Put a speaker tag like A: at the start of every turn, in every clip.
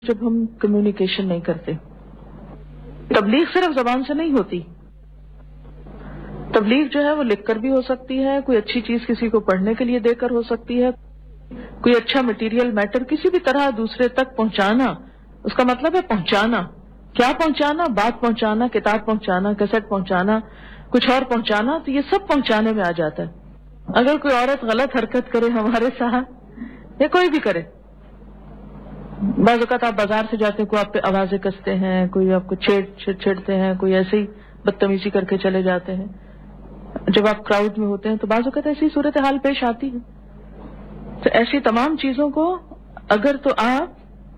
A: جب ہم کمیونیکیشن نہیں کرتے. تبلیغ صرف زبان سے نہیں ہوتی. تبلیغ جو ہے وہ لکھ کر بھی ہو سکتی ہے، کوئی اچھی چیز کسی کو پڑھنے کے لیے دے کر ہو سکتی ہے، کوئی اچھا مٹیریل میٹر کسی بھی طرح دوسرے تک پہنچانا. اس کا مطلب ہے پہنچانا. کیا پہنچانا؟ بات پہنچانا، کتاب پہنچانا، کیسٹ پہنچانا، کچھ اور پہنچانا. تو یہ سب پہنچانے میں آ جاتا ہے. اگر کوئی عورت غلط حرکت کرے ہمارے ساتھ یا کوئی بھی کرے، بعض اوقات آپ بازار سے جاتے ہیں، کوئی آپ پہ آوازیں کستے ہیں، کوئی آپ کو چھیڑتے ہیں، کوئی ایسے ہی بدتمیزی کر کے چلے جاتے ہیں. جب آپ کراؤڈ میں ہوتے ہیں تو بعض اوقات ایسی صورتحال پیش آتی ہے. تو ایسی تمام چیزوں کو اگر تو آپ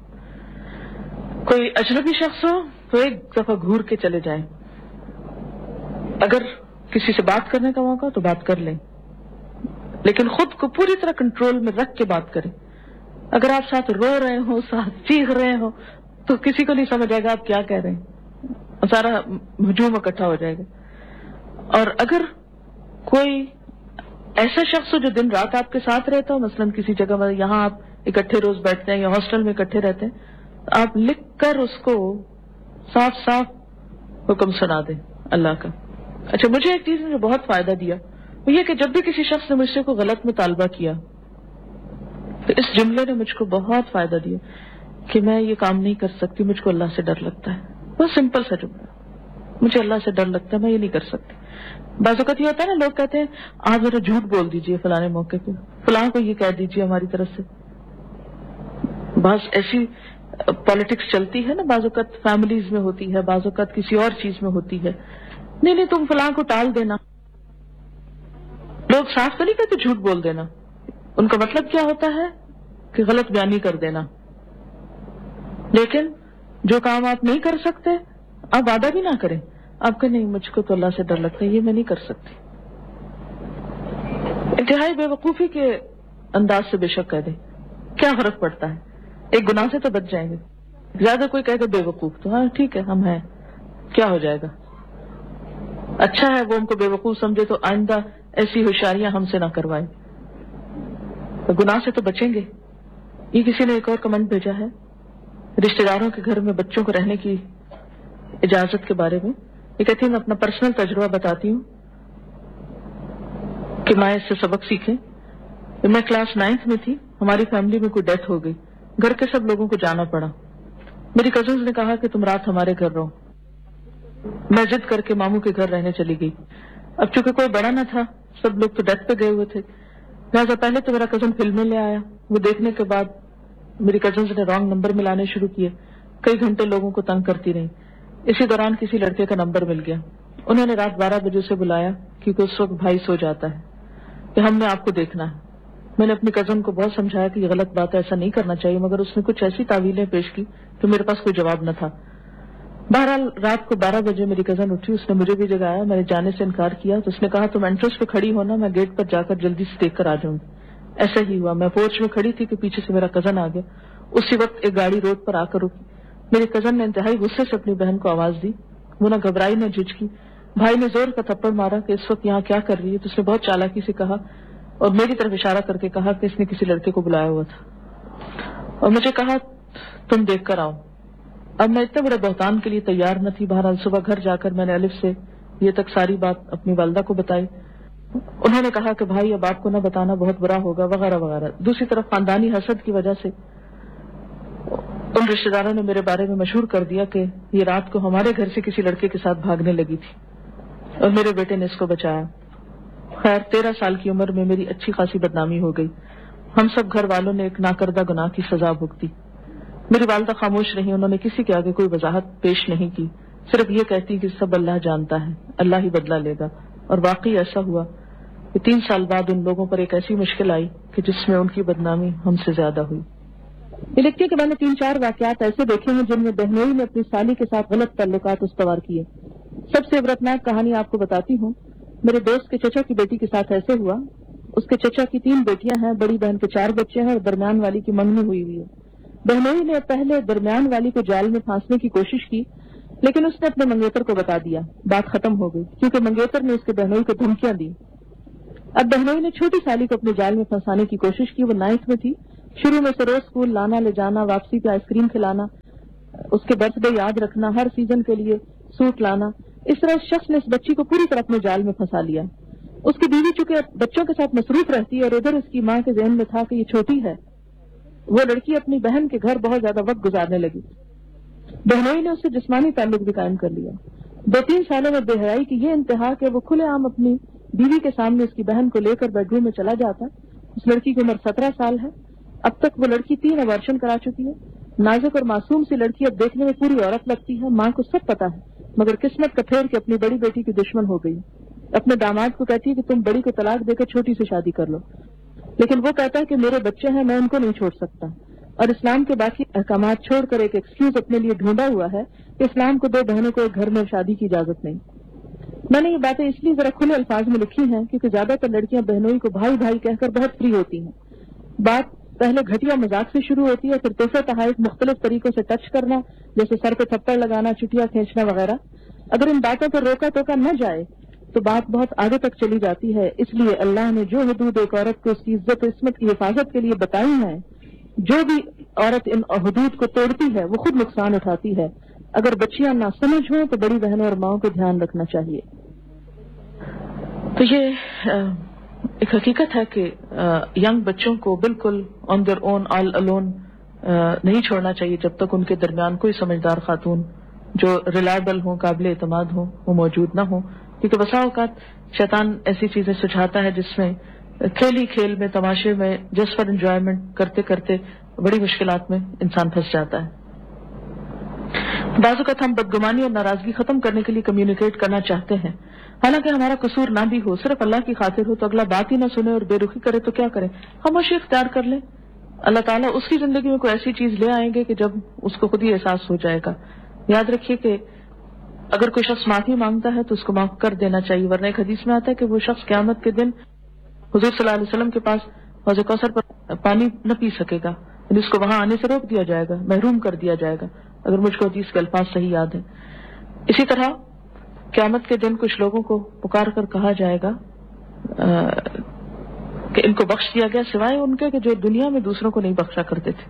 A: کوئی اجنبی شخص ہو تو ایک دفعہ گھور کے چلے جائیں. اگر کسی سے بات کرنے کا موقع تو بات کر لیں، لیکن خود کو پوری طرح کنٹرول میں رکھ کے بات کریں. اگر آپ ساتھ رو رہے ہو، ساتھ چیخ رہے ہو، تو کسی کو نہیں سمجھ آئے گا آپ کیا کہہ رہے ہیں، سارا ہجوم اکٹھا ہو جائے گا. اور اگر کوئی ایسا شخص ہو جو دن رات آپ کے ساتھ رہتا ہو، مثلاً کسی جگہ میں یہاں آپ اکٹھے روز بیٹھتے ہیں یا ہاسٹل میں اکٹھے رہتے ہیں، تو آپ لکھ کر اس کو صاف صاف حکم سنا دیں اللہ کا. اچھا، مجھے ایک چیز نے جو بہت فائدہ دیا وہ یہ کہ جب بھی کسی شخص نے مجھ سے کوئی غلط مطالبہ کیا تو اس جملے نے مجھ کو بہت فائدہ دیا کہ میں یہ کام نہیں کر سکتی، مجھ کو اللہ سے ڈر لگتا ہے. بہت سمپل سا جملہ، مجھے اللہ سے ڈر لگتا ہے، میں یہ نہیں کر سکتی. بعض اوقات یہ ہوتا ہے نا، لوگ کہتے ہیں آپ ذرا جھوٹ بول دیجئے فلانے موقع پہ، فلاں کو یہ کہہ دیجئے ہماری طرف سے. بعض ایسی پالیٹکس چلتی ہے نا، بعض اوقات فیملیز میں ہوتی ہے، بعض اوقات کسی اور چیز میں ہوتی ہے. نہیں تم فلاں کو ٹال دینا. لوگ صاف تو نہیں کہتے جھوٹ بول دینا، ان کا مطلب کیا ہوتا ہے کہ غلط بیانی کر دینا. لیکن جو کام آپ نہیں کر سکتے آپ وعدہ بھی نہ کریں، آپ کہ نہیں مجھ کو تو اللہ سے ڈر لگتا ہے، یہ میں نہیں کر سکتی. انتہائی بے وقوفی کے انداز سے بے شک کہہ دیں، کیا فرق پڑتا ہے، ایک گناہ سے تو بچ جائیں گے. زیادہ کوئی کہے گا بے وقوف تو ہاں ٹھیک ہے ہم ہیں، کیا ہو جائے گا. اچھا ہے وہ ان کو بے وقوف سمجھے تو آئندہ ایسی ہوشیاریاں ہم سے نہ کروائے، تو گناہ سے تو بچیں گے. یہ کسی نے ایک اور کمنٹ بھیجا ہے رشتہ داروں کے گھر میں بچوں کو رہنے کی اجازت کے بارے میں. یہ کہتی ہے میں اپنا پرسنل تجربہ بتاتی ہوں کہ میں اس سے سبق سیکھیں. میں کلاس 9 میں تھی، ہماری فیملی میں کوئی ڈیتھ ہو گئی، گھر کے سب لوگوں کو جانا پڑا. میری کزنز نے کہا کہ تم رات ہمارے گھر رہو. میں ضد کر کے ماموں کے گھر رہنے چلی گئی. اب چونکہ کوئی بڑا نہ تھا، سب لوگ تو ڈیتھ پہ گئے ہوئے تھے، لہٰذا پہلے تو میرا کزن فلمیں لے آیا. وہ دیکھنے کے بعد میری کزنز نے رانگ نمبر ملانے شروع کیے، کئی گھنٹے لوگوں کو تنگ کرتی رہی. اسی دوران کسی لڑکے کا نمبر مل گیا. انہوں نے رات 12 بجے سے بلایا کیونکہ اس وقت بھائی سو جاتا ہے کہ ہم نے آپ کو دیکھنا ہے. میں نے اپنی کزن کو بہت سمجھایا کہ یہ غلط بات ہے، ایسا نہیں کرنا چاہیے، مگر اس نے کچھ ایسی تعویلیں پیش کی کہ میرے پاس کوئی جواب نہ تھا. بہرحال رات کو 12 بجے میری کزن اٹھی، اس نے مجھے بھی جگایا. میں نے جانے سے انکار کیا تو اس نے کہا تم انٹرنس پہ کھڑی ہونا، میں گیٹ پر جا کر جلدی سے دیکھ کر آ جاؤں گی. ایسا ہی ہوا. میں پورچ میں کھڑی تھی کہ پیچھے سے میرا کزن آ گیا. اسی وقت ایک گاڑی روڈ پر آ کر رکی. میری کزن نے انتہائی غصے سے اپنی بہن کو آواز دی. وہ نہ گھبرائی نہ جھجکی. بھائی نے زور کا تھپڑ مارا کہ اس وقت یہاں کیا کر رہی ہے. تو اس نے بہت چالاکی سے کہا اور میری طرف اشارہ کر کے کہا کہ اس نے کسی لڑکے کو بلایا ہوا تھا اور مجھے کہا تم دیکھ کر آؤ. اب میں اتنے بڑے بہتان کے لیے تیار نہ تھی. بہرحال صبح گھر جا کر میں نے الف سے یہ تک ساری بات اپنی والدہ کو بتائی. انہوں نے کہا کہ بھائی اب آپ کو نہ بتانا بہت برا ہوگا وغیرہ وغیرہ. دوسری طرف خاندانی حسد کی وجہ سے ان رشتے داروں نے میرے بارے میں مشہور کر دیا کہ یہ رات کو ہمارے گھر سے کسی لڑکے کے ساتھ بھاگنے لگی تھی اور میرے بیٹے نے اس کو بچایا. خیر 13 سال کی عمر میں میری اچھی خاصی بدنامی ہو گئی. ہم سب گھر والوں نے ایک ناکردہ گناہ کی سزا بھگتی. میری والدہ خاموش رہی، انہوں نے کسی کے آگے کوئی وضاحت پیش نہیں کی، صرف یہ کہتی کہ سب اللہ جانتا ہے، اللہ ہی بدلہ لے گا. اور واقعی ایسا ہوا کہ 3 سال بعد ان لوگوں پر ایک ایسی مشکل آئی کہ جس میں ان کی بدنامی ہم سے زیادہ ہوئی. یہ لکھتی ہے کہ میں نے 3-4 واقعات ایسے دیکھے ہیں جن میں بہنوئی نے اپنی سالی کے ساتھ غلط تعلقات استوار کیے. سب سے عبرتناک کہانی آپ کو بتاتی ہوں. میرے دوست کے چچا کی بیٹی کے ساتھ ایسے ہوا. اس کے چچا کی 3 بیٹیاں ہیں، بڑی بہن کے 4 بچے ہیں اور درمیان والی کی منگنی ہوئی ہے. بہنوئی نے پہلے درمیان والی کو جال میں پھانسنے کی کوشش کی، لیکن اس نے اپنے منگیتر کو بتا دیا. بات ختم ہو گئی کیونکہ منگیتر نے اس کے بہنوئی کو دھمکیاں دی. اب بہنوئی نے چھوٹی سالی کو اپنے جال میں پھنسانے کی کوشش کی. وہ 9th میں تھی. شروع میں سے روز اسکول لانا لے جانا، واپسی پہ آئس کریم کھلانا، اس کے برتھ ڈے یاد رکھنا، ہر سیزن کے لیے سوٹ لانا، اس طرح اس شخص نے اس بچی کو پوری طرح اپنے جال میں پھنسا لیا۔ اس کی بیوی چونکہ بچوں کے ساتھ مصروف رہتی ہے اور ادھر اس کی ماں کے ذہن میں تھا کہ یہ چھوٹی ہے، وہ لڑکی اپنی بہن کے گھر بہت زیادہ وقت گزارنے لگی۔ بہنوئی نے اس سے جسمانی تعلق بھی قائم کر لیا۔ 2-3 سالوں میں بے حیائی کی یہ انتہا کہ وہ کھلے عام اپنی بیوی کے سامنے اس کی بہن کو لے کر بیڈ روم میں چلا جاتا۔ اس لڑکی کی عمر 17 سال ہے۔ اب تک وہ لڑکی 3 ابارشن کرا چکی ہے۔ نازک اور معصوم سی لڑکی اب دیکھنے میں پوری عورت لگتی ہے۔ ماں کو سب پتا ہے، مگر قسمت کا پھیر کے اپنی بڑی بیٹی کی دشمن ہو گئی۔ اپنے داماد کو کہتی ہے کہ تم بڑی کو طلاق دے کر چھوٹی سے شادی کر لو، لیکن وہ کہتا ہے کہ میرے بچے ہیں، میں ان کو نہیں چھوڑ سکتا، اور اسلام کے باقی احکامات چھوڑ کر ایک ایکسکیوز اپنے لیے ڈھونڈا ہوا ہے کہ اسلام کو 2 بہنوں کو ایک گھر میں شادی کی اجازت نہیں۔ میں نے یہ باتیں اس لیے ذرا کھلے الفاظ میں لکھی ہیں کیونکہ زیادہ تر لڑکیاں بہنوئی کو بھائی بھائی کہہ کر بہت فری ہوتی ہیں۔ بات پہلے گھٹیا مذاق سے شروع ہوتی ہے، پھر تحفے تحائف مختلف طریقوں سے ٹچ کرنا، جیسے سر پہ تھپڑ لگانا، چٹیاں کھینچنا وغیرہ۔ اگر ان باتوں پر روکا ٹوکا نہ جائے تو بات بہت آگے تک چلی جاتی ہے۔ اس لیے اللہ نے جو حدود ایک عورت کو اس کی عزت و عصمت کی حفاظت کے لیے بتائی ہیں، جو بھی عورت ان حدود کو توڑتی ہے وہ خود نقصان اٹھاتی ہے۔ اگر بچیاں نہ سمجھ ہوں تو بڑی بہنوں اور ماؤں کو دھیان رکھنا چاہیے۔ تو یہ ایک حقیقت ہے کہ ینگ بچوں کو بالکل on their own all alone نہیں چھوڑنا چاہیے جب تک ان کے درمیان کوئی سمجھدار خاتون جو ریلائبل ہوں، قابل اعتماد ہوں، وہ موجود نہ ہوں، کیونکہ بسا اوقات شیطان ایسی چیزیں سجھاتا ہے جس میں کھیلی کھیل میں، تماشے میں، جسٹ فار انجوائمنٹ کرتے کرتے بڑی مشکلات میں انسان پھنس جاتا ہے۔ بعض اوقات ہم بدگمانی اور ناراضگی ختم کرنے کے لیے کمیونیکیٹ کرنا چاہتے ہیں، حالانکہ ہمارا قصور نہ بھی ہو، صرف اللہ کی خاطر ہو، تو اگلا بات ہی نہ سنے اور بے رخی کرے تو کیا کریں؟ خاموشی اختیار کر لیں۔ اللہ تعالیٰ اس کی زندگی میں کوئی ایسی چیز لے آئیں گے کہ جب اس کو خود ہی احساس ہو جائے گا۔ یاد رکھیے کہ اگر کوئی شخص معافی مانگتا ہے تو اس کو معاف کر دینا چاہیے، ورنہ ایک حدیث میں آتا ہے کہ وہ شخص قیامت کے دن حضور صلی اللہ علیہ وسلم کے پاس حوض کوثر پر پانی نہ پی سکے گا، یعنی اس کو وہاں آنے سے روک دیا جائے گا، محروم کر دیا جائے گا، اگر مجھ کو حدیث کے الفاظ صحیح یاد ہیں۔ اسی طرح قیامت کے دن کچھ لوگوں کو پکار کر کہا جائے گا کہ ان کو بخش دیا گیا سوائے ان کے کہ جو دنیا میں دوسروں کو نہیں بخشا کرتے تھے۔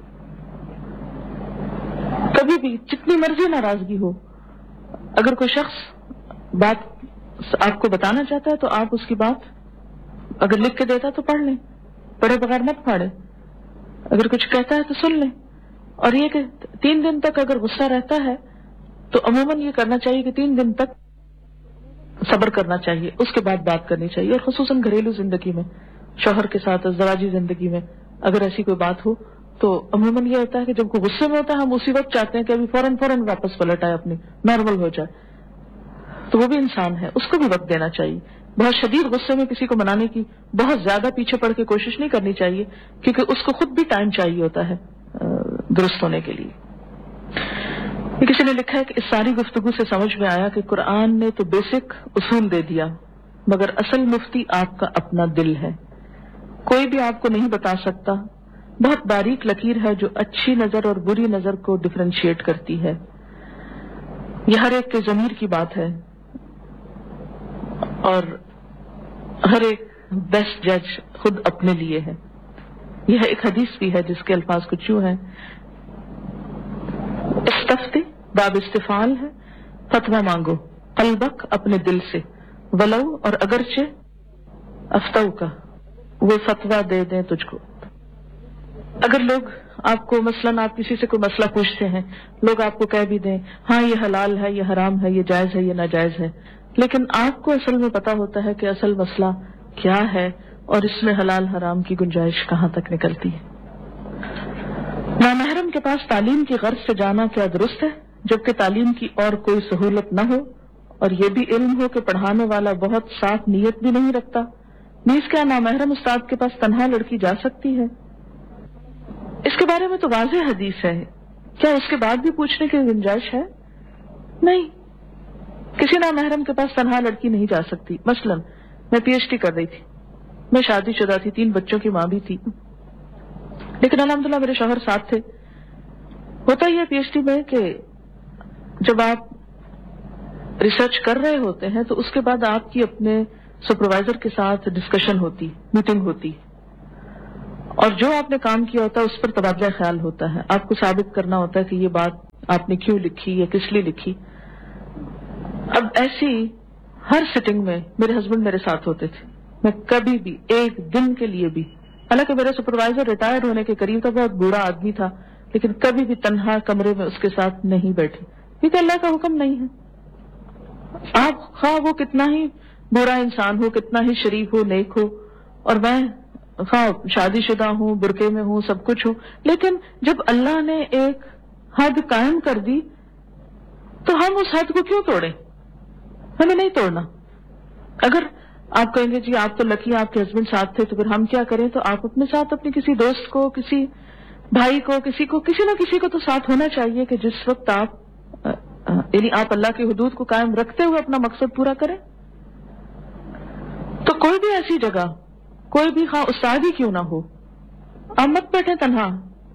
A: کبھی بھی جتنی مرضی ناراضگی ہو، اگر کوئی شخص بات آپ کو بتانا چاہتا ہے تو آپ اس کی بات اگر لکھ کے دیتا تو پڑھ لیں، پڑھے بغیر مت پھاڑے۔ اگر کچھ کہتا ہے تو سن لیں، اور یہ کہ 3 دن تک اگر غصہ رہتا ہے تو عموماً یہ کرنا چاہیے کہ 3 دن تک صبر کرنا چاہیے، اس کے بعد بات کرنی چاہیے۔ اور خصوصاً گھریلو زندگی میں، شوہر کے ساتھ ازدواجی زندگی میں اگر ایسی کوئی بات ہو تو عموماً یہ ہوتا ہے کہ جب کوئی غصے میں ہوتا ہے ہم اسی وقت چاہتے ہیں کہ ابھی فوراً واپس پلٹ آئے، اپنی نارمل ہو جائے، تو وہ بھی انسان ہے، اس کو بھی وقت دینا چاہیے۔ بہت شدید غصے میں کسی کو منانے کی بہت زیادہ پیچھے پڑ کے کوشش نہیں کرنی چاہیے، کیونکہ اس کو خود بھی ٹائم چاہیے ہوتا ہے درست ہونے کے لیے۔ کسی نے لکھا ہے کہ اس ساری گفتگو سے سمجھ میں آیا کہ قرآن نے تو بیسک اصول دے دیا، مگر اصل مفتی آپ کا اپنا دل ہے۔ کوئی بھی آپ کو نہیں بتا سکتا، بہت باریک لکیر ہے جو اچھی نظر اور بری نظر کو ڈفرینشیٹ کرتی ہے۔ یہ ہر ایک کے ضمیر کی بات ہے، اور ہر ایک بیسٹ جج خود اپنے لیے ہے۔ یہ ایک حدیث بھی ہے جس کے الفاظ کچھ یوں ہیں، استفتی باب استفعال ہے، فتویٰ مانگو قلبک اپنے دل سے، ولو اور اگرچہ افتو کا وہ فتویٰ دے دیں تجھ کو۔ اگر لوگ آپ کو مثلاً آپ کسی سے کوئی مسئلہ پوچھتے ہیں، لوگ آپ کو کہہ بھی دیں ہاں یہ حلال ہے، یہ حرام ہے، یہ جائز ہے، یہ ناجائز ہے، لیکن آپ کو اصل میں پتا ہوتا ہے کہ اصل مسئلہ کیا ہے اور اس میں حلال حرام کی گنجائش کہاں تک نکلتی ہے۔ نامحرم کے پاس تعلیم کی غرض سے جانا کیا درست ہے جبکہ تعلیم کی اور کوئی سہولت نہ ہو، اور یہ بھی علم ہو کہ پڑھانے والا بہت صاف نیت بھی نہیں رکھتا؟ نیز کیا نامحرم استاد کے پاس تنہا لڑکی جا سکتی ہے؟ اس کے بارے میں تو واضح حدیث ہے، کیا اس کے بعد بھی پوچھنے کی گنجائش ہے؟ نہیں، کسی نامحرم کے پاس تنہا لڑکی نہیں جا سکتی۔ مثلاً میں پی ایچ ڈی کر رہی تھی، میں شادی شدہ تھی، 3 بچوں کی ماں بھی تھی، لیکن الحمدللہ میرے شوہر ساتھ تھے۔ ہوتا ہی ہے پی ایچ ڈی میں کہ جب آپ ریسرچ کر رہے ہوتے ہیں تو اس کے بعد آپ کی اپنے سپروائزر کے ساتھ ڈسکشن ہوتی، میٹنگ ہوتی، اور جو آپ نے کام کیا ہوتا ہے اس پر تبادلہ خیال ہوتا ہے. آپ کو ثابت کرنا ہوتا ہے کہ یہ بات آپ نے کیوں لکھی یا کس لیے لکھی. اب ایسی ہر سٹنگ میں میرے ہسبینڈ میرے ساتھ ہوتے تھے. میں کبھی بھی ایک دن کے لیے بھی, حالانکہ میرا سپروائزر ریٹائر ہونے کے قریب تھا, بہت بوڑھا آدمی تھا, لیکن کبھی بھی تنہا کمرے میں اس کے ساتھ نہیں بیٹھی, کیونکہ اللہ کا حکم نہیں ہے. آپ خواہ وہ کتنا ہی برا انسان ہو, کتنا ہی شریف ہو, نیک ہو, اور میں خواہ شادی شدہ ہوں, برقعے میں ہوں, سب کچھ ہوں, لیکن جب اللہ نے ایک حد قائم کر دی تو ہم اس حد کو کیوں توڑیں؟ ہمیں نہیں توڑنا. اگر آپ کہیں گے جی آپ تو لکی, آپ کے ہسبینڈ ساتھ تھے, تو پھر ہم کیا کریں؟ تو آپ اپنے ساتھ اپنے کسی دوست کو, کسی بھائی کو, کسی نہ کسی کو تو ساتھ ہونا چاہیے کہ جس وقت آپ یعنی آپ اللہ کی حدود کو قائم رکھتے ہوئے اپنا مقصد پورا کریں. تو کوئی بھی ایسی جگہ, کوئی بھی خواہ استاد ہی کیوں نہ ہو, آپ مت بیٹھیں تنہا,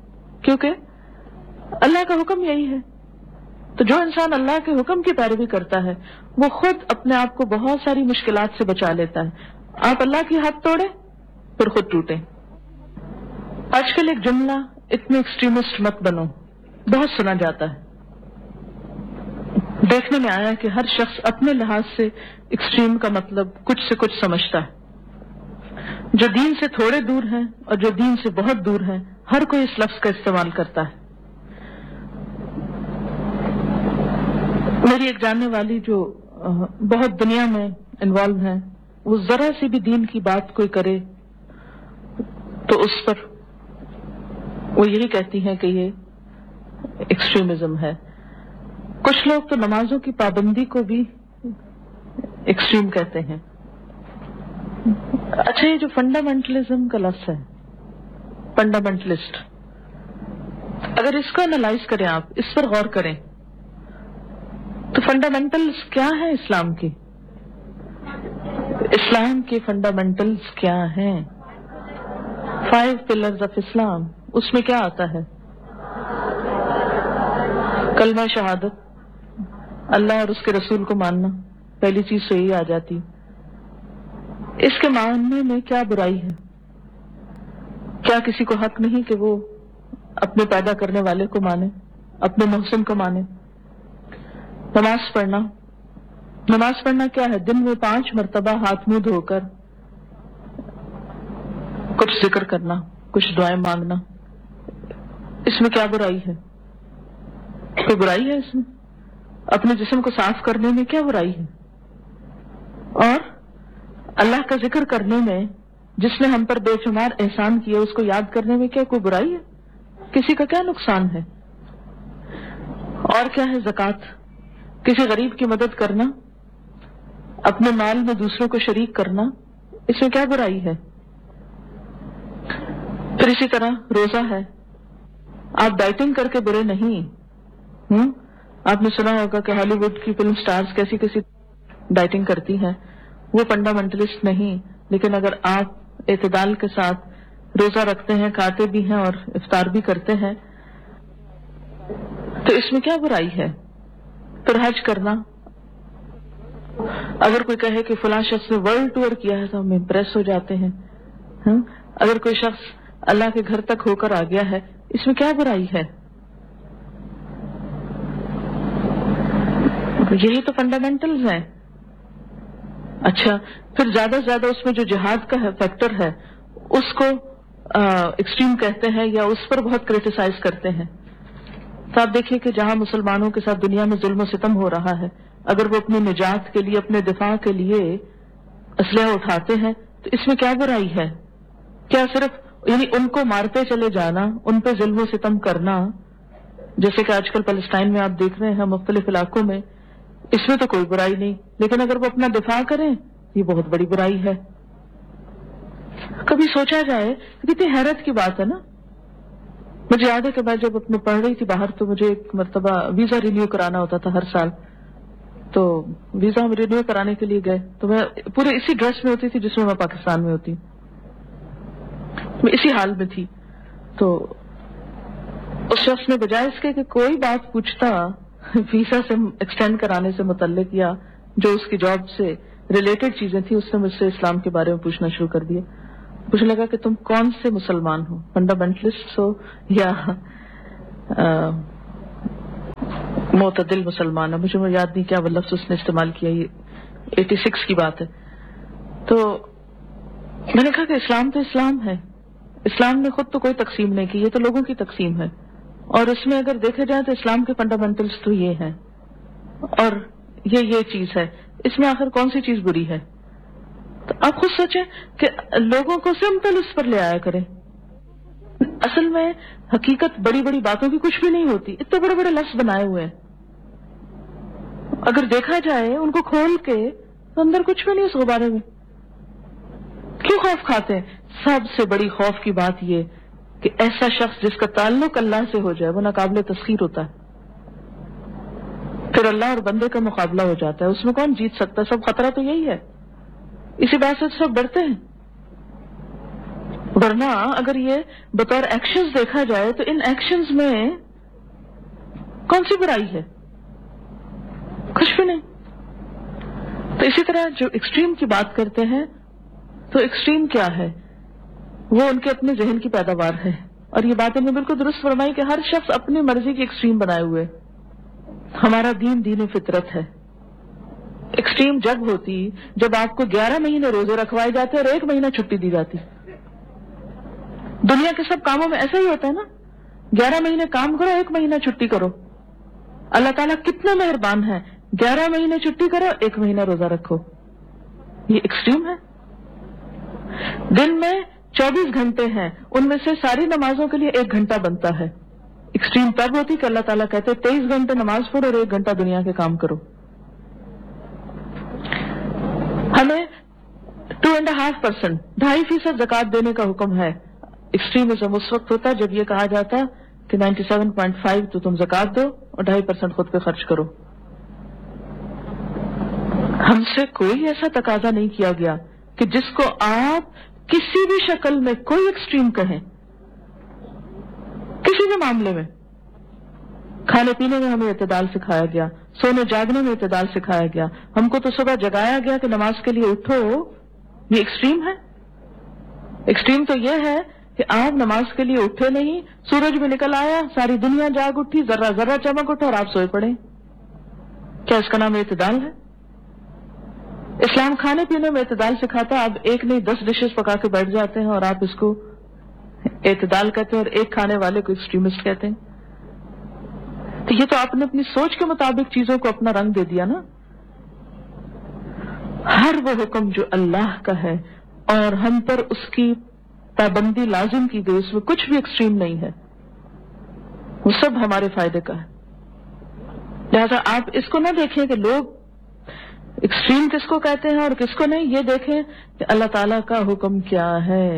A: کیونکہ اللہ کا حکم یہی ہے. تو جو انسان اللہ کے حکم کی پیروی کرتا ہے وہ خود اپنے آپ کو بہت ساری مشکلات سے بچا لیتا ہے. آپ اللہ کی حد توڑیں پھر خود ٹوٹیں. آج کل ایک جملہ, اتنے ایکسٹریمسٹ مت بنو, بہت سنا جاتا ہے. دیکھنے میں آیا کہ ہر شخص اپنے لحاظ سے ایکسٹریم کا مطلب کچھ سے کچھ سمجھتا ہے. جو دین سے تھوڑے دور ہیں اور جو دین سے بہت دور ہیں, ہر کوئی اس لفظ کا استعمال کرتا ہے. میری ایک جاننے والی جو بہت دنیا میں انوالو ہیں, وہ ذرا سی بھی دین کی بات کوئی کرے تو اس پر وہ یہی کہتی ہیں کہ یہ ایکسٹریمزم ہے. کچھ لوگ تو نمازوں کی پابندی کو بھی ایکسٹریم کہتے ہیں. اچھا, یہ جو فنڈامنٹلزم کا لفظ ہے, فنڈامنٹلسٹ, اگر اس کو انالائز کریں, آپ اس پر غور کریں, تو فنڈامنٹلز کیا ہے اسلام کی؟ اسلام کے فنڈامنٹلز کیا ہیں؟ 5 پلرز آف اسلام. اس میں کیا آتا ہے؟ کلمہ شہادت, اللہ اور اس کے رسول کو ماننا, پہلی چیز تو یہی آ جاتی. اس کے ماننے میں کیا برائی ہے؟ کیا کسی کو حق نہیں کہ وہ اپنے پیدا کرنے والے کو مانے, اپنے محسن کو مانے؟ نماز پڑھنا, نماز پڑھنا کیا ہے؟ دن میں 5 مرتبہ ہاتھ منہ دھو کر کچھ ذکر کرنا, کچھ دعائیں مانگنا. اس میں کیا برائی ہے؟ کوئی برائی ہے اس میں؟ اپنے جسم کو صاف کرنے میں کیا برائی ہے؟ اور اللہ کا ذکر کرنے میں, جس نے ہم پر بے شمار احسان کیے, اس کو یاد کرنے میں کیا کوئی برائی ہے؟ کسی کا کیا نقصان ہے؟ اور کیا ہے زکوٰۃ, کسی غریب کی مدد کرنا, اپنے مال میں دوسروں کو شریک کرنا, اس میں کیا برائی ہے؟ پھر اسی طرح روزہ ہے, آپ ڈائٹنگ کر کے برے نہیں. آپ نے سنا ہوگا کہ ہالی ووڈ کی فلم سٹارز کیسی کیسی ڈائٹنگ کرتی ہیں, وہ فنڈامنٹلسٹ نہیں. لیکن اگر آپ اعتدال کے ساتھ روزہ رکھتے ہیں, کھاتے بھی ہیں اور افطار بھی کرتے ہیں, تو اس میں کیا برائی ہے؟ پھر حج کرنا, اگر کوئی کہے کہ فلاں شخص نے ورلڈ ٹور کیا ہے تو ہم امپریس ہو جاتے ہیں. اگر کوئی شخص اللہ کے گھر تک ہو کر آ گیا ہے, اس میں کیا برائی ہے؟ یہی تو فنڈامنٹلز ہیں. اچھا, پھر زیادہ سے زیادہ اس میں جو جہاد کا فیکٹر ہے اس کو ایکسٹریم کہتے ہیں یا اس پر بہت کریٹیسائز کرتے ہیں. تو آپ دیکھیے کہ جہاں مسلمانوں کے ساتھ دنیا میں ظلم و ستم ہو رہا ہے, اگر وہ اپنی نجات کے لیے, اپنے دفاع کے لیے اسلحہ اٹھاتے ہیں تو اس میں کیا برائی ہے؟ کیا صرف یعنی ان کو مارتے چلے جانا, ان پہ ظلم و ستم کرنا, جیسے کہ آج کل فلسطین میں آپ دیکھ رہے ہیں, مختلف علاقوں میں, اس میں تو کوئی برائی نہیں. لیکن اگر وہ اپنا دفاع کریں, یہ بہت بڑی برائی ہے. کبھی سوچا جائے, کتنی حیرت کی بات ہے نا. مجھے یاد ہے کہ میں جب اپنے پڑھ رہی تھی باہر, تو مجھے ایک مرتبہ ویزا رینیو کرانا ہوتا تھا ہر سال. تو ویزا ہم رینیو کرانے کے لیے گئے, تو میں پورے اسی ڈریس میں ہوتی تھی جس میں میں پاکستان میں ہوتی, میں اسی حال میں تھی. تو اس شخص نے بجائے اس کے کہ کوئی بات پوچھتا ویزا سے ایکسٹینڈ کرانے سے متعلق یا جو اس کی جاب سے ریلیٹڈ چیزیں تھیں, اس نے مجھ سے اسلام کے بارے میں پوچھنا شروع کر دیا. مجھے لگا کہ تم کون سے مسلمان ہو، فنڈامنٹلسٹ ہو یا معتدل مسلمان ہے. مجھے یاد نہیں کیا وہ لفظ اس نے استعمال کیا، یہ 86 کی بات ہے. تو میں نے کہا کہ اسلام تو اسلام ہے، اسلام نے خود تو کوئی تقسیم نہیں کی، یہ تو لوگوں کی تقسیم ہے، اور اس میں اگر دیکھا جائے تو اسلام کے فنڈامنٹلز تو یہ ہیں اور یہ چیز ہے، اس میں آخر کون سی چیز بری ہے؟ تو آپ خود سوچیں کہ لوگوں کو سمپل اس پر لے آیا کریں. اصل میں حقیقت بڑی بڑی باتوں کی کچھ بھی نہیں ہوتی، اتنے بڑے بڑے لفظ بنائے ہوئے ہیں، اگر دیکھا جائے ان کو کھول کے تو اندر کچھ بھی نہیں اس غبارے میں. کیوں خوف کھاتے ہیں؟ سب سے بڑی خوف کی بات یہ کہ ایسا شخص جس کا تعلق اللہ سے ہو جائے وہ ناقابل تسخیر ہوتا ہے، پھر اللہ اور بندے کا مقابلہ ہو جاتا ہے، اس میں کون جیت سکتا ہے؟ سب خطرہ تو یہی ہے، اسی بات سے سب ڈرتے ہیں. ورنہ اگر یہ بطور ایکشنز دیکھا جائے تو ان ایکشنز میں کون سی برائی ہے؟ کچھ بھی نہیں. تو اسی طرح جو ایکسٹریم کی بات کرتے ہیں تو ایکسٹریم کیا ہے؟ وہ ان کے اپنے ذہن کی پیداوار ہے، اور یہ بات انہوں نے بالکل درست فرمائی کہ ہر شخص اپنی مرضی کی ایکسٹریم بنائے ہوئے. ہمارا دین فطرت ہے. ایکسٹریم جب ہوتی جب آپ کو 11 مہینے روزے رکھوائے جاتے اور 1 مہینہ چھٹی دی جاتی. دنیا کے سب کاموں میں ایسا ہی ہوتا ہے نا، 11 مہینے کام کرو 1 مہینہ چھٹی کرو. اللہ تعالیٰ کتنے مہربان ہے، 11 مہینے چھٹی کرو 1 مہینہ روزہ رکھو. یہ ایکسٹریم ہے. دن میں 24 گھنٹے ہیں، ان میں سے ساری نمازوں کے لیے 1 گھنٹہ بنتا ہے. ایکسٹریم تب ہوتی کہ اللہ تعالیٰ کہتے 23 گھنٹے نماز پڑھو اور 1 گھنٹہ دنیا کے کام کرو. ہمیں 2.5% 2.5% زکوٰۃ دینے کا حکم ہے. ایکسٹریمزم اس وقت ہوتا ہے جب یہ کہا جاتا کہ 97.5 تو تم زکوٰۃ دو اور 2.5% خود پہ خرچ کرو. ہم سے کوئی ایسا تقاضا نہیں کیا گیا کہ جس کو آپ کسی بھی شکل میں کوئی ایکسٹریم کہیں، کسی بھی معاملے میں. کھانے پینے میں ہمیں اعتدال سکھایا گیا، سونے جاگنے میں اعتدال سکھایا گیا. ہم کو تو صبح جگایا گیا کہ نماز کے لیے اٹھو. یہ ایکسٹریم ہے. ایکسٹریم تو یہ ہے کہ آپ نماز کے لیے اٹھے نہیں، سورج بھی نکل آیا، ساری دنیا جاگ اٹھی، ذرہ ذرہ چمک اٹھا اور آپ سوئے پڑے. کیا اس کا نام اعتدال ہے؟ اسلام کھانے پینے میں اعتدال سکھاتا. آپ ایک نہیں 10 ڈشز پکا کے بیٹھ جاتے ہیں اور آپ اس کو اعتدال کہتے ہیں اور ایک کھانے والے کو ایکسٹریمسٹ کہتے ہیں. تو یہ تو آپ نے اپنی سوچ کے مطابق چیزوں کو اپنا رنگ دے دیا نا. ہر وہ حکم جو اللہ کا ہے اور ہم پر اس کی پابندی لازم کی گئی، اس میں کچھ بھی ایکسٹریم نہیں ہے، وہ سب ہمارے فائدے کا ہے. لہذا آپ اس کو نہ دیکھیں کہ لوگ ایکسٹریم کس کو کہتے ہیں اور کس کو نہیں، یہ دیکھیں کہ اللہ تعالیٰ کا حکم کیا ہے.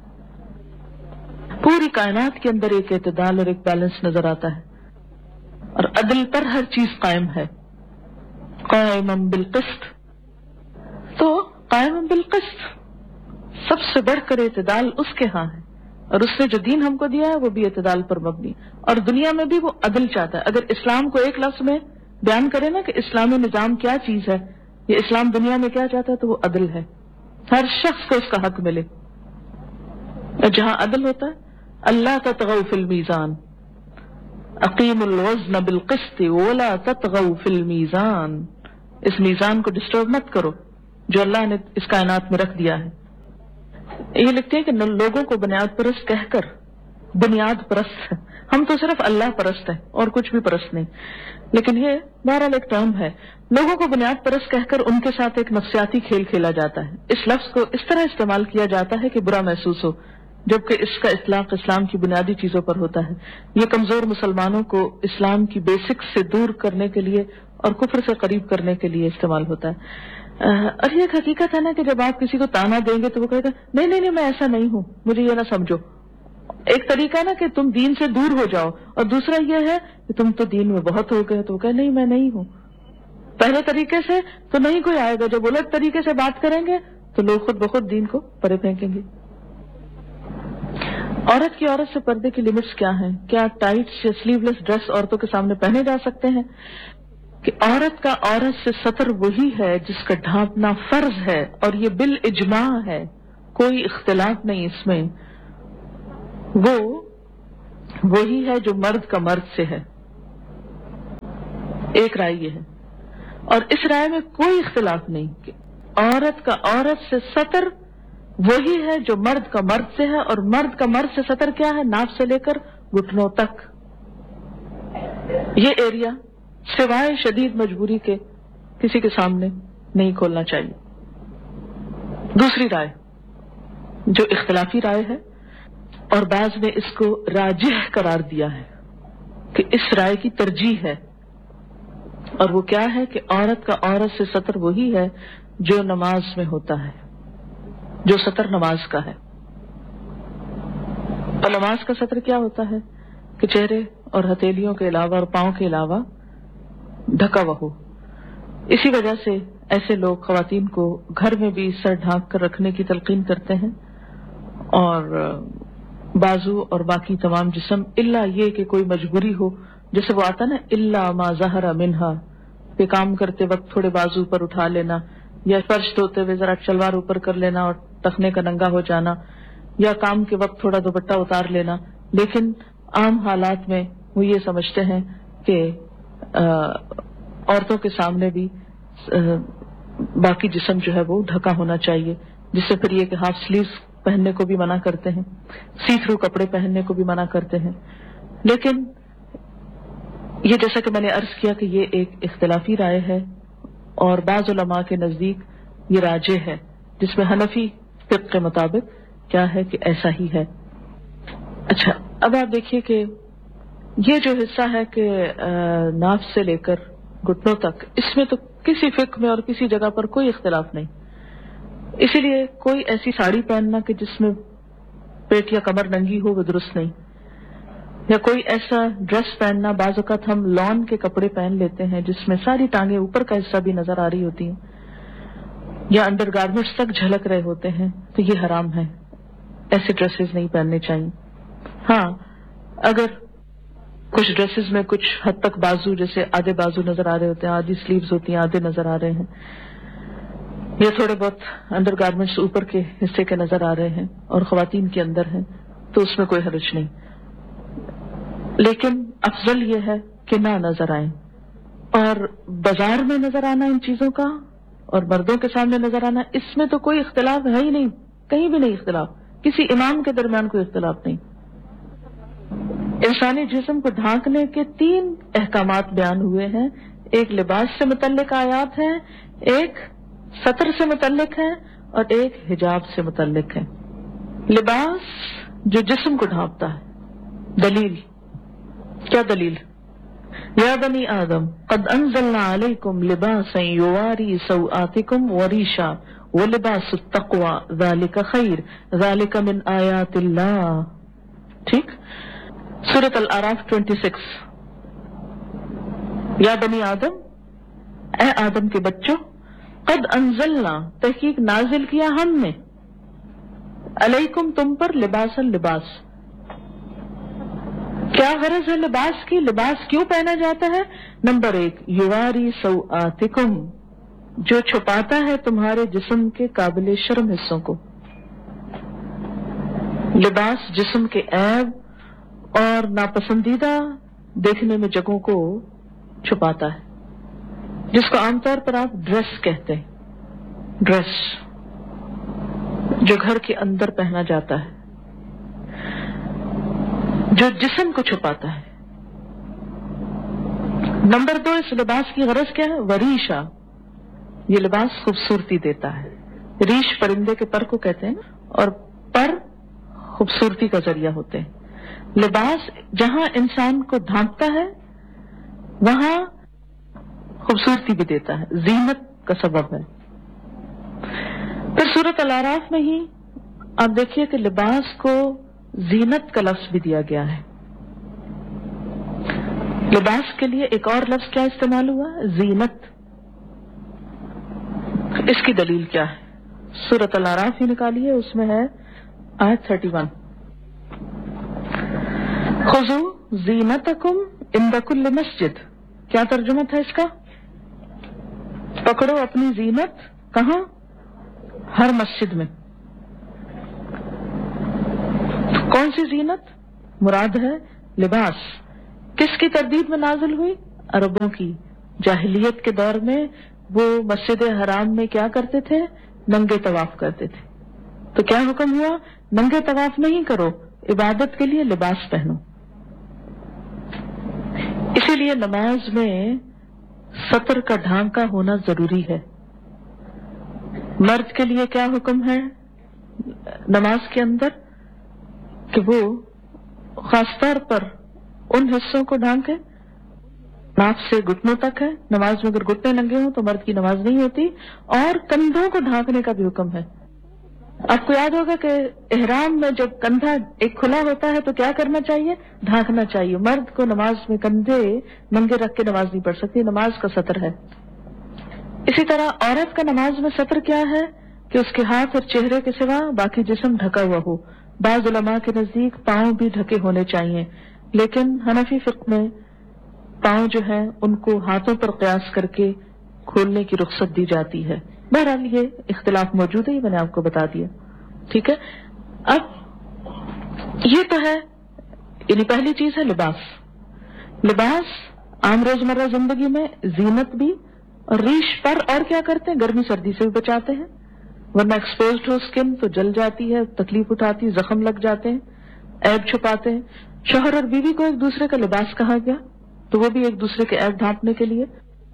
A: پوری کائنات کے اندر ایک اعتدال اور ایک بیلنس نظر آتا ہے، اور عدل پر ہر چیز قائم ہے. قائما بالقسط، تو قائما بالقسط سب سے بڑھ کر اعتدال اس کے ہاں ہے، اور اس نے جو دین ہم کو دیا ہے وہ بھی اعتدال پر مبنی، اور دنیا میں بھی وہ عدل چاہتا ہے. اگر اسلام کو ایک لفظ میں بیان کرے نا کہ اسلامی نظام کیا چیز ہے، یہ اسلام دنیا میں کیا چاہتا ہے، تو وہ عدل ہے. ہر شخص کو اس کا حق ملے. اور جہاں عدل ہوتا ہے، اللہ تطغوا فی المیزان، اقیم الوزن بالقسط ولا تطغوا فی المیزان. اس میزان کو ڈسٹرب مت کرو جو اللہ نے اس کائنات میں رکھ دیا ہے. یہ لکھتے ہیں کہ لوگوں کو بنیاد پرست کہہ کر بنیاد پرست ہے. ہم تو صرف اللہ پرست ہیں اور کچھ بھی پرست نہیں، لیکن یہ بہرحال ایک ٹرم ہے. لوگوں کو بنیاد پرست کہہ کر ان کے ساتھ ایک نفسیاتی کھیل کھیلا جاتا ہے. اس لفظ کو اس طرح استعمال کیا جاتا ہے کہ برا محسوس ہو، جبکہ اس کا اطلاق اسلام کی بنیادی چیزوں پر ہوتا ہے. یہ کمزور مسلمانوں کو اسلام کی بیسکس سے دور کرنے کے لیے اور کفر سے قریب کرنے کے لیے استعمال ہوتا ہے. اور یہ ایک حقیقت ہے نا کہ جب آپ کسی کو تانا دیں گے تو وہ کہے گا نہیں میں ایسا نہیں ہوں، مجھے یہ نہ سمجھو. ایک طریقہ ہے نا کہ تم دین سے دور ہو جاؤ، اور دوسرا یہ ہے کہ تم تو دین میں بہت ہو گئے، تو وہ کہے نہیں میں نہیں ہوں. پہلے طریقے سے تو نہیں کوئی آئے گا، جب الٹ طریقے سے بات کریں گے تو لوگ خود بخود دین کو پرے پھینکیں گے. عورت کی عورت سے پردے کی لمٹس کیا ہیں؟ کیا ٹائٹس یا سلیو لیس ڈریس عورتوں کے سامنے پہنے جا سکتے ہیں؟ کہ عورت کا عورت سے ستر وہی ہے جس کا ڈھانپنا فرض ہے، اور یہ بالاجماع ہے، کوئی اختلاف نہیں اس میں، وہ وہی ہے جو مرد کا مرد سے ہے. ایک رائے یہ ہے، اور اس رائے میں کوئی اختلاف نہیں کہ عورت کا عورت سے ستر وہی ہے جو مرد کا مرد سے ہے، اور مرد کا مرد سے ستر کیا ہے؟ ناف سے لے کر گھٹنوں تک. یہ ایریا سوائے شدید مجبوری کے کسی کے سامنے نہیں کھولنا چاہیے. دوسری رائے جو اختلافی رائے ہے اور بعض نے اس کو راجح قرار دیا ہے کہ اس رائے کی ترجیح ہے، اور وہ کیا ہے کہ عورت کا عورت سے ستر وہی ہے جو نماز میں ہوتا ہے، جو ستر نماز کا ہے. اور نماز کا ستر کیا ہوتا ہے کہ چہرے اور ہتھیلیوں کے علاوہ اور پاؤں کے علاوہ ڈھکا ہوا ہو. اسی وجہ سے ایسے لوگ خواتین کو گھر میں بھی سر ڈھانک کر رکھنے کی تلقین کرتے ہیں، اور بازو اور باقی تمام جسم الا یہ کہ کوئی مجبوری ہو، جیسے وہ آتا نا الا ما ظہر منہا، کہ کام کرتے وقت تھوڑے بازو اوپر اٹھا لینا، یا فرش دھوتے ہوئے ذرا شلوار اوپر کر لینا اور ٹخنے کا ننگا ہو جانا، یا کام کے وقت تھوڑا دوپٹہ اتار لینا. لیکن عام حالات میں وہ یہ سمجھتے ہیں کہ عورتوں کے سامنے بھی باقی جسم جو ہے وہ ڈھکا ہونا چاہیے، جس سے پھر یہ کہ ہاف سلیوز پہننے کو بھی منع کرتے ہیں، سی تھرو کپڑے پہننے کو بھی منع کرتے ہیں. لیکن یہ جیسا کہ میں نے عرض کیا کہ یہ ایک اختلافی رائے ہے، اور بعض علماء کے نزدیک یہ راجح ہے، جس میں حنفی فقہ کے مطابق کیا ہے کہ ایسا ہی ہے. اچھا، اب آپ دیکھیے کہ یہ جو حصہ ہے کہ ناف سے لے کر گھٹنوں تک، اس میں تو کسی فقہ میں اور کسی جگہ پر کوئی اختلاف نہیں. اسی لیے کوئی ایسی ساڑی پہننا کہ جس میں پیٹ یا کمر ننگی ہو وہ درست نہیں، یا کوئی ایسا ڈریس پہننا، بعض اوقات ہم لان کے کپڑے پہن لیتے ہیں جس میں ساری ٹانگیں اوپر کا حصہ بھی نظر آ رہی ہوتی ہیں، یا انڈر گارمنٹس تک جھلک رہے ہوتے ہیں، تو یہ حرام ہے. ایسے ڈریسز نہیں پہننے چاہیے. ہاں، اگر کچھ ڈریسز میں کچھ حد تک بازو، جیسے آدھے بازو نظر آ رہے ہوتے ہیں، آدھی سلیوز ہوتی ہیں، آدھے نظر آ رہے ہیں، یا تھوڑے بہت انڈر گارمنٹس اوپر کے حصے کے نظر آ رہے ہیں اور خواتین کے اندر ہیں، تو اس میں کوئی حرج نہیں. لیکن افضل یہ ہے کہ نہ نظر آئیں. اور بازار میں نظر آنا ان چیزوں کا اور مردوں کے سامنے نظر آنا، اس میں تو کوئی اختلاف ہے ہی نہیں، کہیں بھی نہیں اختلاف، کسی امام کے درمیان کوئی اختلاف نہیں. انسانی جسم کو ڈھانکنے کے 3 احکامات بیان ہوئے ہیں. ایک لباس سے متعلق آیات ہیں، ایک ستر سے متعلق ہے، اور ایک حجاب سے متعلق ہے. لباس جو جسم کو ڈھانپتا ہے. دلیل کیا؟ دلیل یا بنی آدم قد انزلنا علیکم لباسا یواری سوآتکم وریشا ولباس التقوی ذالک خیر ذالک من آیات اللہ. ٹھیک، سورۃ الاعراف 26. یا بنی آدم، اے آدم کے بچوں، قد انزلنا، تحقیق نازل کیا ہم نے، علیکم تم پر، لباسا لباس. کیا غرض ہے لباس کی؟ لباس کیوں پہنا جاتا ہے؟ نمبر 1، یواری سوآتکم، جو چھپاتا ہے تمہارے جسم کے قابل شرم حصوں کو. لباس جسم کے عیب اور ناپسندیدہ دیکھنے میں جگہوں کو چھپاتا ہے، جس کو عام طور پر آپ ڈریس کہتے ہیں. ڈریس جو گھر کے اندر پہنا جاتا ہے، جو جسم کو چھپاتا ہے. نمبر 2، اس لباس کی غرض کیا ہے؟ وریشا، یہ لباس خوبصورتی دیتا ہے. ریش پرندے کے پر کو کہتے ہیں، اور پر خوبصورتی کا ذریعہ ہوتے ہیں. لباس جہاں انسان کو ڈھانپتا ہے وہاں خوبصورتی بھی دیتا ہے، زینت کا سبب ہے. پھر سورۃ الاعراف میں ہی آپ دیکھیے کہ لباس کو زینت کا لفظ بھی دیا گیا ہے. لباس کے لیے ایک اور لفظ کیا استعمال ہوا؟ زینت. اس کی دلیل کیا ہے؟ سورۃ الاعراف ہی نکالیے، اس میں ہے آیت 31، خذوا زینتکم عند کل مسجد. کیا ترجمہ تھا اس کا؟ پکڑو اپنی زینت، کہاں؟ ہر مسجد میں. کون سی زینت؟ مراد ہے لباس. کس کی تردید میں نازل ہوئی؟ عربوں کی. جاہلیت کے دور میں وہ مسجد حرام میں کیا کرتے تھے؟ ننگے طواف کرتے تھے. تو کیا حکم ہوا؟ ننگے طواف نہیں کرو، عبادت کے لیے لباس پہنو. اسی لیے نماز میں سطر کا ڈھانکا ہونا ضروری ہے. مرد کے لیے کیا حکم ہے نماز کے اندر؟ کہ وہ خاص طور پر ان حصوں کو ڈھانکے ناک سے گھٹنوں تک ہے. نماز میں اگر گھٹنے ننگے ہوں تو مرد کی نماز نہیں ہوتی. اور کندھوں کو ڈھانکنے کا بھی حکم ہے. آپ کو یاد ہوگا کہ احرام میں جب کندھا ایک کھلا ہوتا ہے تو کیا کرنا چاہیے؟ ڈھانکنا چاہیے. مرد کو نماز میں کندھے ننگے رکھ کے نماز نہیں پڑھ سکتی، نماز کا سطر ہے. اسی طرح عورت کا نماز میں سطر کیا ہے؟ کہ اس کے ہاتھ اور چہرے کے سوا باقی جسم ڈھکا ہوا ہو. بعض علماء کے نزدیک پاؤں بھی ڈھکے ہونے چاہیے، لیکن حنفی فقہ میں پاؤں جو ہیں ان کو ہاتھوں پر قیاس کر کے کھولنے کی رخصت دی جاتی ہے. بہرحال یہ اختلاف موجود ہے، یہ میں نے آپ کو بتا دیا. ٹھیک ہے. اب یہ تو ہے، یعنی پہلی چیز ہے لباس. لباس عام روزمرہ زندگی میں زینت بھی، اور ریش پر اور کیا کرتے ہیں؟ گرمی سردی سے بھی بچاتے ہیں، ورنہ ایکسپوزڈ ہو اسکن تو جل جاتی ہے، تکلیف اٹھاتی ہے، زخم لگ جاتے ہیں، عیب چھپاتے ہیں. شوہر اور بیوی کو ایک دوسرے کا لباس کہا گیا تو وہ بھی ایک دوسرے کے عیب ڈھانپنے کے لیے.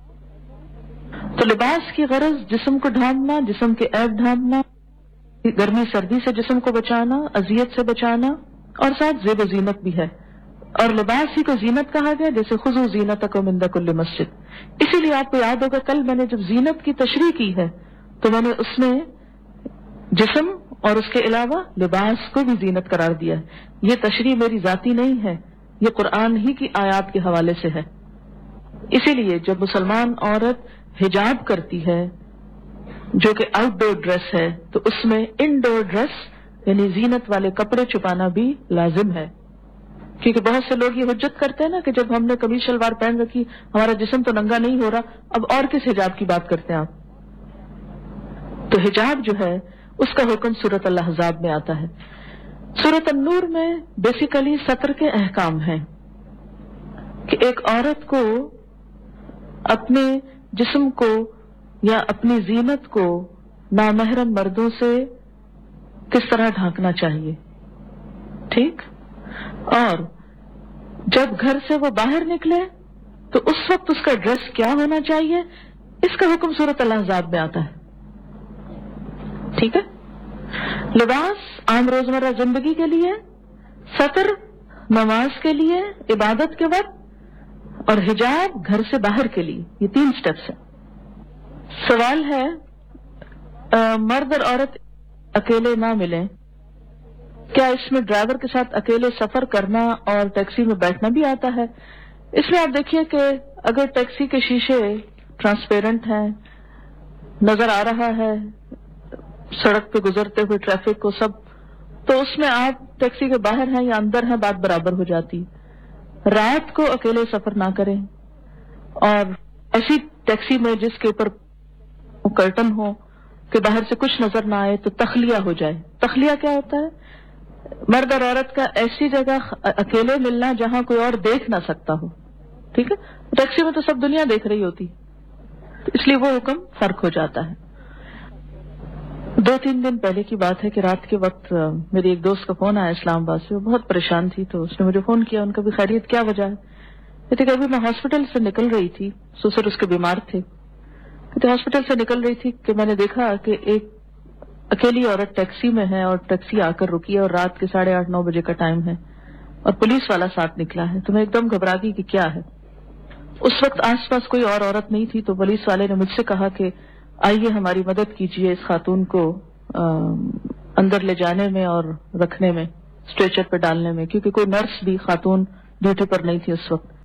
A: تو لباس کی غرض جسم کو ڈھانپنا، جسم کے عیب ڈھانپنا، گرمی سردی سے جسم کو بچانا، اذیت سے بچانا، اور ساتھ زیب و زینت بھی ہے. اور لباس ہی کو زینت کہا گیا، جیسے خذوا زینتکم عند کل مسجد. اسی لیے آپ کو یاد ہوگا کل میں نے جب زینت کی تشریح کی ہے تو میں نے اس میں جسم اور اس کے علاوہ لباس کو بھی زینت قرار دیا ہے. یہ تشریح میری ذاتی نہیں ہے، یہ قرآن ہی کی آیات کے حوالے سے ہے. اسی لیے جب مسلمان عورت حجاب کرتی ہے جو کہ آؤٹ ڈور ڈریس ہے تو اس میں انڈور ڈریس یعنی زینت والے کپڑے چھپانا بھی لازم ہے. کیونکہ بہت سے لوگ یہ حجت کرتے ہیں نا کہ جب ہم نے قمیض شلوار پہن رکھی ہمارا جسم تو ننگا نہیں ہو رہا، اب اور کس حجاب کی بات کرتے ہیں آپ؟ تو حجاب جو ہے اس کا حکم سورۃ الاحزاب میں آتا ہے. سورۃ النور میں بیسیکلی سطر کے احکام ہیں کہ ایک عورت کو اپنے جسم کو یا اپنی زینت کو نامحرم مردوں سے کس طرح ڈھانکنا چاہیے. ٹھیک. اور جب گھر سے وہ باہر نکلے تو اس وقت اس کا ڈریس کیا ہونا چاہیے، اس کا حکم سورۃ الاحزاب میں آتا ہے. ٹھیک ہے. لباس عام روزمرہ زندگی کے لیے، سطر نماز کے لیے عبادت کے وقت، اور حجاب گھر سے باہر کے لیے. یہ 3 سٹیپس ہیں. سوال ہے مرد اور عورت اکیلے نہ ملیں، کیا اس میں ڈرائیور کے ساتھ اکیلے سفر کرنا اور ٹیکسی میں بیٹھنا بھی آتا ہے؟ اس میں آپ دیکھیے کہ اگر ٹیکسی کے شیشے ٹرانسپیرنٹ ہیں، نظر آ رہا ہے سڑک پہ گزرتے ہوئے ٹریفک کو سب، تو اس میں آپ ٹیکسی کے باہر ہیں یا اندر ہیں بات برابر ہو جاتی. رات کو اکیلے سفر نہ کریں، اور ایسی ٹیکسی میں جس کے اوپر کرٹن ہو کہ باہر سے کچھ نظر نہ آئے تو تخلیہ ہو جائے. تخلیہ کیا ہوتا ہے؟ مرد اور عورت کا ایسی جگہ اکیلے ملنا جہاں کوئی اور دیکھ نہ سکتا ہو. ٹھیک ہے. ٹیکسی میں تو سب دنیا دیکھ رہی ہوتی، اس لیے وہ حکم فرق ہو جاتا ہے. 2-3 دن پہلے کی بات ہے کہ رات کے وقت میری ایک دوست کا فون آیا اسلام آباد سے. وہ بہت پریشان تھی تو اس نے مجھے فون کیا. ان کا بھی خیریت، کیا وجہ ہے؟ کہتے کہ ابھی میں ہاسپٹل سے نکل رہی تھی، سسر اس کے بیمار تھے. کہتے ہاسپٹل سے نکل رہی تھی کہ میں نے دیکھا کہ ایک اکیلی عورت ٹیکسی میں ہے اور ٹیکسی آ کر رکی ہے اور رات کے 8:30-9 بجے کا ٹائم ہے اور پولیس والا ساتھ نکلا ہے. تو میں ایک دم گھبرا گئی کہ کیا ہے. اس وقت آس پاس کوئی اور عورت نہیں تھی تو پولیس والے نے مجھ سے کہا کہ آئیے ہماری مدد کیجیے اس خاتون کو اندر لے جانے میں اور رکھنے میں، اسٹریچر پہ ڈالنے میں، کیونکہ کوئی نرس بھی خاتون ڈیوٹی پر نہیں تھی اس وقت.